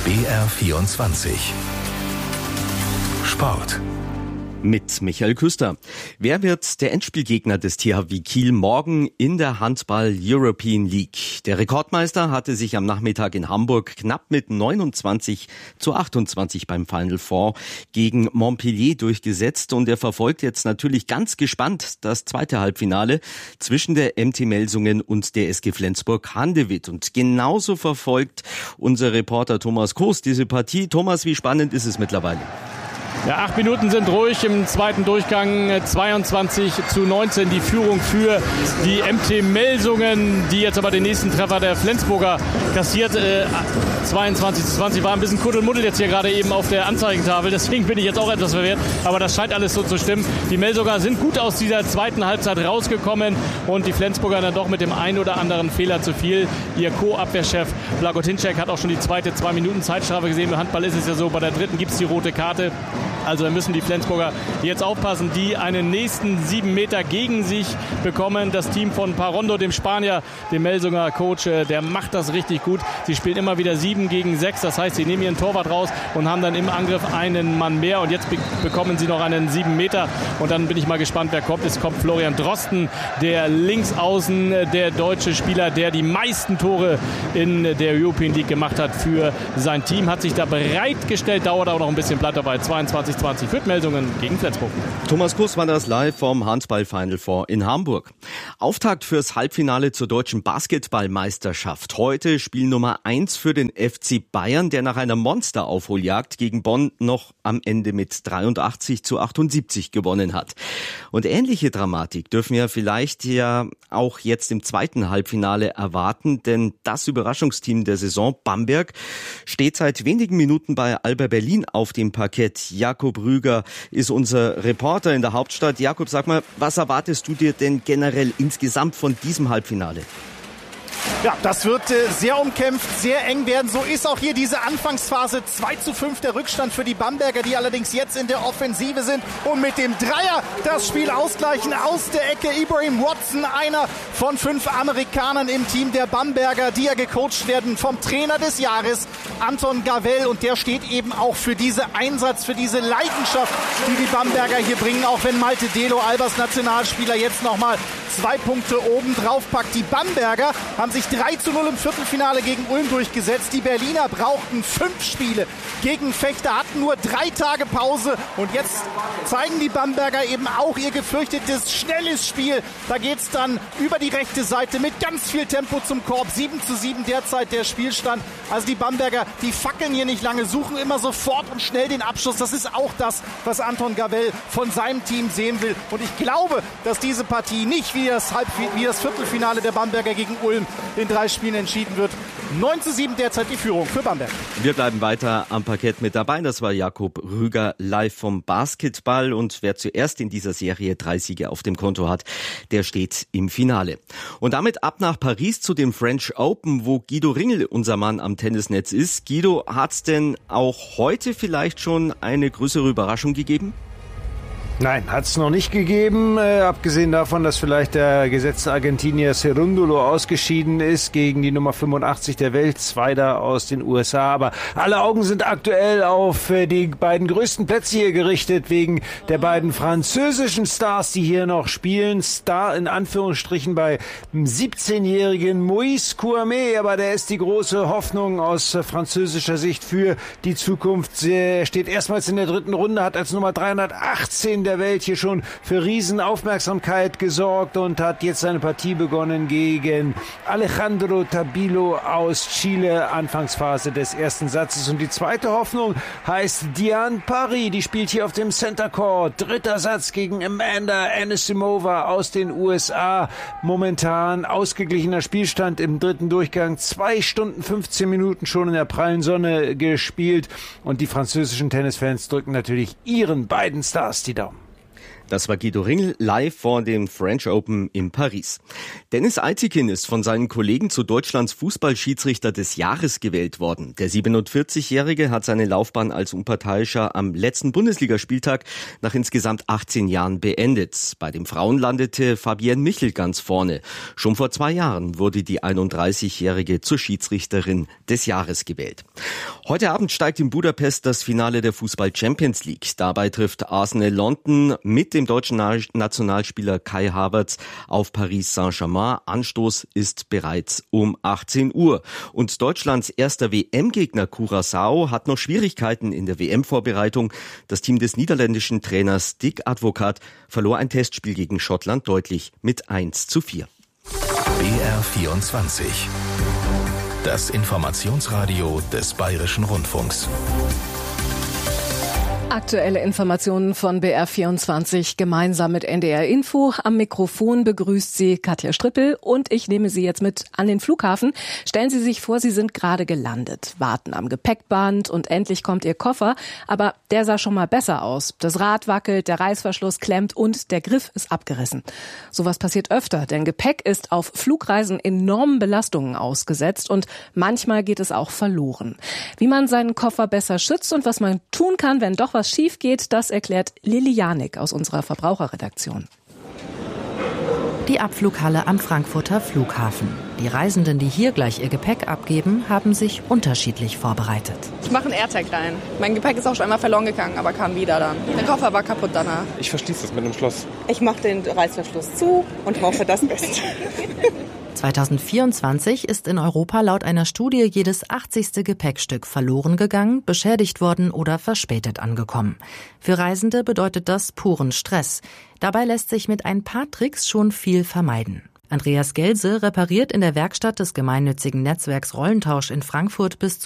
BR24 Sport. Mit Michael Küster. Wer wird der Endspielgegner des THW Kiel morgen in der Handball-European League? Der Rekordmeister hatte sich am Nachmittag in Hamburg knapp mit 29:28 beim Final Four gegen Montpellier durchgesetzt und er verfolgt jetzt natürlich ganz gespannt das zweite Halbfinale zwischen der MT Melsungen und der SG Flensburg-Handewitt. Und genauso verfolgt unser Reporter Thomas Koos diese Partie. Thomas, wie spannend ist es mittlerweile? Ja, 8 Minuten sind ruhig im zweiten Durchgang, 22:19 die Führung für die MT Melsungen, die jetzt aber den nächsten Treffer der Flensburger kassiert. 22:20 war ein bisschen Kuddelmuddel jetzt hier gerade eben auf der Anzeigentafel, deswegen bin ich jetzt auch etwas verwirrt, aber das scheint alles so zu stimmen. Die Melsunger sind gut aus dieser zweiten Halbzeit rausgekommen und die Flensburger dann doch mit dem einen oder anderen Fehler zu viel. Ihr Co-Abwehrchef Blagotinček hat auch schon die zweite 2 Minuten Zeitstrafe gesehen. Im Handball ist es ja so, bei der dritten gibt es die rote Karte. Also müssen die Flensburger jetzt aufpassen, die einen nächsten 7 Meter gegen sich bekommen. Das Team von Parrondo, dem Spanier, dem Melsunger Coach, der macht das richtig gut. Sie spielen immer wieder 7 gegen 6. Das heißt, sie nehmen ihren Torwart raus und haben dann im Angriff einen Mann mehr. Und jetzt bekommen sie noch einen 7 Meter. Und dann bin ich mal gespannt, wer kommt. Es kommt Florian Drosten, der Linksaußen, der deutsche Spieler, der die meisten Tore in der European League gemacht hat für sein Team. Hat sich da bereitgestellt, dauert auch noch ein bisschen, bleibt dabei. 22:20 für Melsungen gegen Flensburg. Thomas Kuss war das live vom Handball-Final Four in Hamburg. Auftakt fürs Halbfinale zur deutschen Basketballmeisterschaft. Heute Spiel Nummer 1 für den FC Bayern, der nach einer Monsteraufholjagd gegen Bonn noch am Ende mit 83:78 gewonnen hat. Und ähnliche Dramatik dürfen wir vielleicht ja auch jetzt im zweiten Halbfinale erwarten, denn das Überraschungsteam der Saison, Bamberg, steht seit wenigen Minuten bei Alba Berlin auf dem Parkett. Jakob Rüger ist unser Reporter in der Hauptstadt. Jakob, sag mal, was erwartest du dir denn generell insgesamt von diesem Halbfinale? Ja, das wird sehr umkämpft, sehr eng werden. So ist auch hier diese Anfangsphase. 2:5 der Rückstand für die Bamberger, die allerdings jetzt in der Offensive sind und mit dem Dreier das Spiel ausgleichen. Aus der Ecke Ibrahim Watson, einer von 5 Amerikanern im Team der Bamberger, die ja gecoacht werden vom Trainer des Jahres, Anton Gavell. Und der steht eben auch für diesen Einsatz, für diese Leidenschaft, die die Bamberger hier bringen. Auch wenn Malte Delo, Albers Nationalspieler, jetzt nochmal 2 Punkte oben drauf packt. Die Bamberger haben sich 3:0 im Viertelfinale gegen Ulm durchgesetzt. Die Berliner brauchten 5 Spiele gegen Fechter, hatten nur 3 Tage Pause. Und jetzt zeigen die Bamberger eben auch ihr gefürchtetes, schnelles Spiel. Da geht's dann über die rechte Seite mit ganz viel Tempo zum Korb. 7:7 derzeit der Spielstand. Also die Bamberger, die fackeln hier nicht lange, suchen immer sofort und schnell den Abschluss. Das ist auch das, was Anton Gavell von seinem Team sehen will. Und ich glaube, dass diese Partie nicht wie das Viertelfinale der Bamberger gegen Ulm in 3 Spielen entschieden wird. 9:7 derzeit die Führung für Bamberg. Wir bleiben weiter am Parkett mit dabei. Das war Jakob Rüger live vom Basketball. Und wer zuerst in dieser Serie 3 Siege auf dem Konto hat, der steht im Finale. Und damit ab nach Paris zu dem French Open, wo Guido Ringel, unser Mann am Tennisnetz ist. Guido, hat's denn auch heute vielleicht schon eine größere Überraschung gegeben? Nein, hat es noch nicht gegeben, abgesehen davon, dass vielleicht der gesetzte Argentinier Cerúndolo ausgeschieden ist gegen die Nummer 85 der Welt, Zweiter aus den USA. Aber alle Augen sind aktuell auf die beiden größten Plätze hier gerichtet, wegen der beiden französischen Stars, die hier noch spielen. Star in Anführungsstrichen bei dem 17-jährigen Moïse Kouamé, aber der ist die große Hoffnung aus französischer Sicht für die Zukunft. Er steht erstmals in der 3. Runde, hat als Nummer 318 der Welt hier schon für Riesenaufmerksamkeit gesorgt und hat jetzt seine Partie begonnen gegen Alejandro Tabilo aus Chile, Anfangsphase des ersten Satzes. Und die zweite Hoffnung heißt Diane Parry, die spielt hier auf dem Center Court. 3. Satz gegen Amanda Anisimova aus den USA. Momentan ausgeglichener Spielstand im 3. Durchgang. 2 Stunden 15 Minuten schon in der prallen Sonne gespielt. Und die französischen Tennisfans drücken natürlich ihren beiden Stars die Daumen. Das war Guido Ringel live vor dem French Open in Paris. Dennis Eitikin ist von seinen Kollegen zu Deutschlands Fußballschiedsrichter des Jahres gewählt worden. Der 47-Jährige hat seine Laufbahn als Unparteiischer am letzten Bundesligaspieltag nach insgesamt 18 Jahren beendet. Bei den Frauen landete Fabienne Michel ganz vorne. Schon vor 2 Jahren wurde die 31-Jährige zur Schiedsrichterin des Jahres gewählt. Heute Abend steigt in Budapest das Finale der Fußball-Champions League. Dabei trifft Arsenal London mit dem deutschen Nationalspieler Kai Havertz auf Paris Saint-Germain. Anstoß ist bereits um 18 Uhr. Und Deutschlands erster WM-Gegner Curaçao hat noch Schwierigkeiten in der WM-Vorbereitung. Das Team des niederländischen Trainers Dick Advocaat verlor ein Testspiel gegen Schottland deutlich mit 1:4. BR24. Das Informationsradio des Bayerischen Rundfunks. Aktuelle Informationen von BR24 gemeinsam mit NDR Info. Am Mikrofon begrüßt Sie Katja Strippel und ich nehme Sie jetzt mit an den Flughafen. Stellen Sie sich vor, Sie sind gerade gelandet, warten am Gepäckband und endlich kommt Ihr Koffer. Aber der sah schon mal besser aus. Das Rad wackelt, der Reißverschluss klemmt und der Griff ist abgerissen. Sowas passiert öfter, denn Gepäck ist auf Flugreisen enormen Belastungen ausgesetzt und manchmal geht es auch verloren. Wie man seinen Koffer besser schützt und was man tun kann, wenn doch was schief geht, das erklärt Lilly Janik aus unserer Verbraucherredaktion. Die Abflughalle am Frankfurter Flughafen. Die Reisenden, die hier gleich ihr Gepäck abgeben, haben sich unterschiedlich vorbereitet. Ich mache einen AirTag rein. Mein Gepäck ist auch schon einmal verloren gegangen, aber kam wieder dann. Der Koffer war kaputt danach. Ich verschließe es mit einem Schloss. Ich mache den Reißverschluss zu und hoffe das Beste. 2024 ist in Europa laut einer Studie jedes 80. Gepäckstück verloren gegangen, beschädigt worden oder verspätet angekommen. Für Reisende bedeutet das puren Stress. Dabei lässt sich mit ein paar Tricks schon viel vermeiden. Andreas Gelse repariert in der Werkstatt des gemeinnützigen Netzwerks Rollentausch in Frankfurt bis